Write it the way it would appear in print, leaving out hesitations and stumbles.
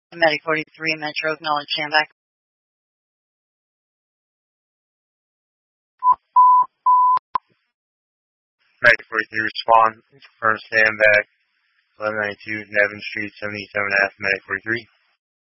Medic 43, Metro, acknowledge standby. Medic 43, respond. Confirm standby. 1192 Nevin Street, 77F, Medic 43.